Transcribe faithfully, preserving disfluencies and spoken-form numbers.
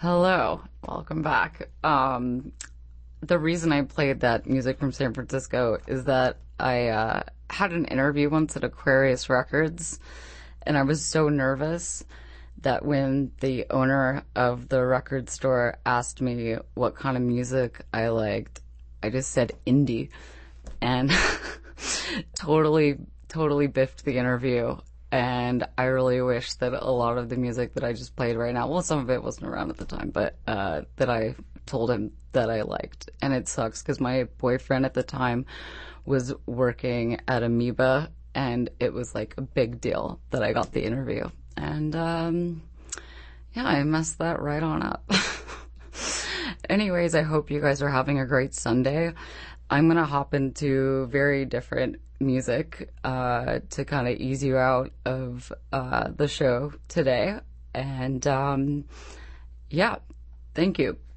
Hello, welcome back. Um, the reason I played that music from San Francisco is that I uh, had an interview once at Aquarius Records, and I was so nervous that when the owner of the record store asked me what kind of music I liked, I just said indie, and totally, totally biffed the interview. And I really wish that a lot of the music that I just played right now, well, some of it wasn't around at the time, but uh, that I told him that I liked. And it sucks because my boyfriend at the time was working at Amoeba, and it was like a big deal that I got the interview. And um, yeah, I messed that right on up. Anyways, I hope you guys are having a great Sunday. I'm going to hop into very different music uh, to kind of ease you out of uh, the show today. And um, yeah, thank you.